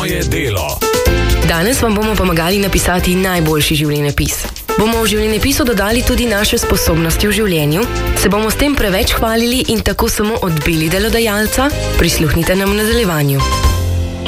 Moje delo. Danes vam bomo pomagali napisati najboljši življenjepis. Bomo v življenjepisu dodali tudi naše sposobnosti v življenju? Se bomo s tem preveč hvalili in tako samo odbili delodajalca? Prisluhnite nam v nadaljevanju.